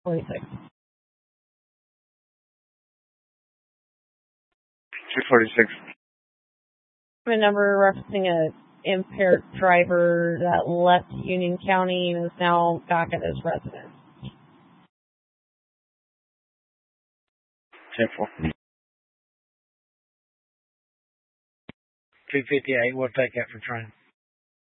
46. 246. A number referencing an impaired driver that left Union County and is now back at his residence. 10-4. 258, we'll take that for train.